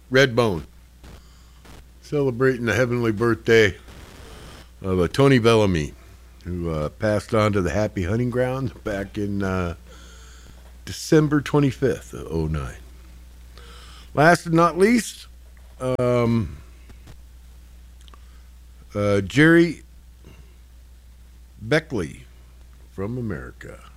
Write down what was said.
Redbone, celebrating the heavenly birthday of Tony Bellamy, who passed on to the happy hunting grounds back in December 25th of '09. Last but not least, Jerry Beckley from America.